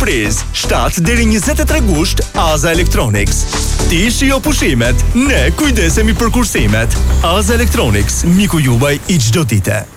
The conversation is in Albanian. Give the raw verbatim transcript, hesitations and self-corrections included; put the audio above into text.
surpriz. shtatë deri njëzet e tre gusht Aza Electronics. Ti shijo pushimet, ne kujdesemi për kursimet. Aza Electronics, miku juaj i çdo dite.